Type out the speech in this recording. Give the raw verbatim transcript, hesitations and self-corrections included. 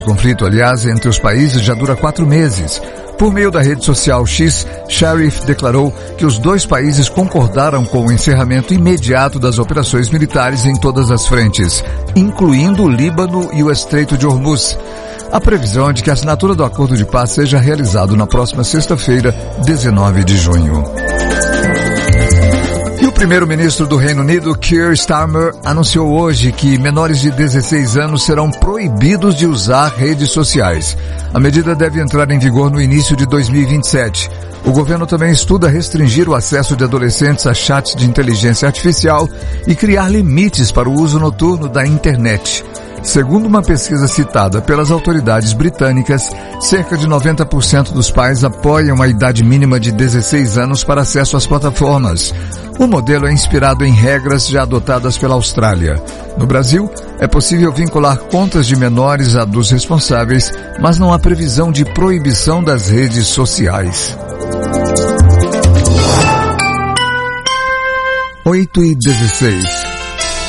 O conflito, aliás, entre os países já dura quatro meses. Por meio da rede social X, Sharif declarou que os dois países concordaram com o encerramento imediato das operações militares em todas as frentes, incluindo o Líbano e o Estreito de Hormuz. A previsão é de que a assinatura do acordo de paz seja realizada na próxima sexta-feira, dezenove de junho. E o primeiro-ministro do Reino Unido, Keir Starmer, anunciou hoje que menores de dezesseis anos serão proibidos de usar redes sociais. A medida deve entrar em vigor no início de dois mil e vinte e sete. O governo também estuda restringir o acesso de adolescentes a chats de inteligência artificial e criar limites para o uso noturno da internet. Segundo uma pesquisa citada pelas autoridades britânicas, cerca de noventa por cento dos pais apoiam a idade mínima de dezesseis anos para acesso às plataformas. O modelo é inspirado em regras já adotadas pela Austrália. No Brasil, é possível vincular contas de menores a dos responsáveis, mas não há previsão de proibição das redes sociais. oito e dezesseis.